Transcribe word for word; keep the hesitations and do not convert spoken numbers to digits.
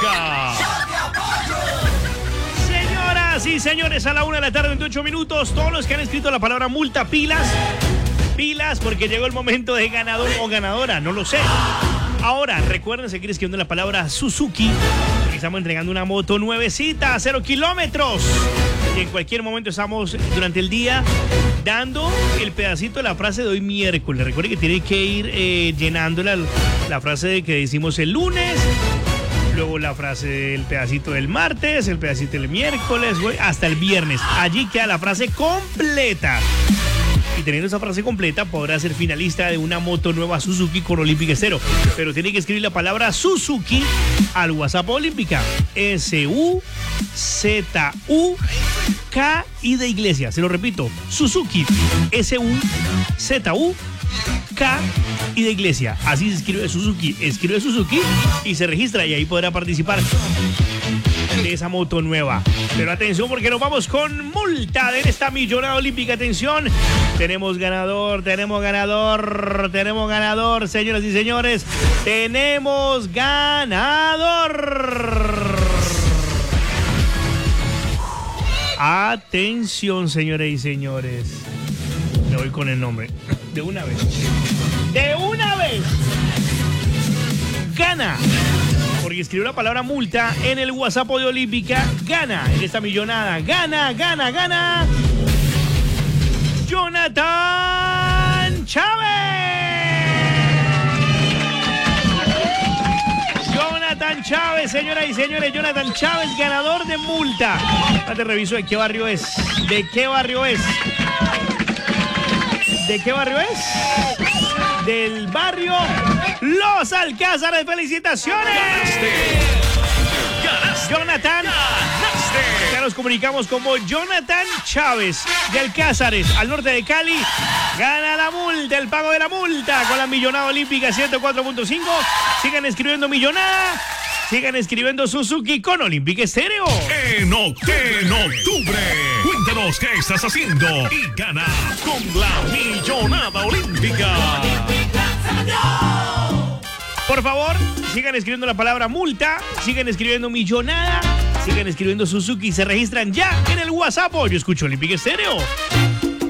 Olímpica. Señoras y señores, a la una de la tarde, veintiocho minutos, todos los que han escrito la palabra multa, pilas, pilas, porque llegó el momento de ganador o ganadora, no lo sé. Ahora, recuerden seguir escribiendo la palabra Suzuki, porque estamos entregando una moto nuevecita, a cero kilómetros. Y en cualquier momento estamos, durante el día, dando el pedacito de la frase de hoy miércoles. Recuerden que tienen que ir eh, llenando la, la frase de que decimos el lunes, luego la frase del pedacito del martes, el pedacito del miércoles, hasta el viernes. Allí queda la frase completa. Y teniendo esa frase completa, podrá ser finalista de una moto nueva Suzuki con Olímpica Estéreo. Pero tiene que escribir la palabra Suzuki al WhatsApp Olímpica. S U Z U K I de iglesia. Se lo repito. Suzuki. S U Z U K I de iglesia. Así se escribe Suzuki. Escribe Suzuki y se registra y ahí podrá participar de esa moto nueva. Pero atención, porque nos vamos con multa en esta millonada olímpica. Atención, tenemos ganador, tenemos ganador, tenemos ganador, señoras y señores, tenemos ganador. Atención, señoras y señores, me voy con el nombre de una vez, de una vez. Gana, porque escribió la palabra multa en el WhatsApp de Olímpica. Gana en esta millonada. Gana, gana, gana. Jonathan Chávez. Jonathan Chávez, señoras y señores. Jonathan Chávez, ganador de multa. Ya te reviso de qué barrio es. ¿De qué barrio es? ¿De qué barrio es? Del barrio Los Alcázares. ¡Felicitaciones! ¡Ganaste! Jonathan, ¡ganaste! Ya nos comunicamos como Jonathan Chávez de Alcázares, al norte de Cali. Gana la multa, el pago de la multa con la millonada olímpica ciento cuatro punto cinco. Sigan escribiendo millonada. Sigan escribiendo Suzuki con Olímpica Estéreo. En, en octubre, cuéntanos qué estás haciendo y gana con la millonada olímpica. Por favor, sigan escribiendo la palabra multa, sigan escribiendo millonada, sigan escribiendo Suzuki y se registran ya en el WhatsApp. Yo escucho Olímpica Estéreo.